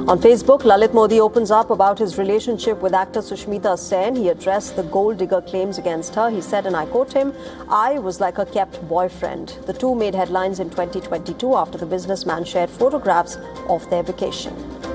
On Facebook, Lalit Modi opens up about his relationship with actor Sushmita Sen. He addressed the gold digger claims against her. He said, and I quote him, "I was like a kept boyfriend." The two made headlines in 2022 after the businessman shared photographs of their vacation.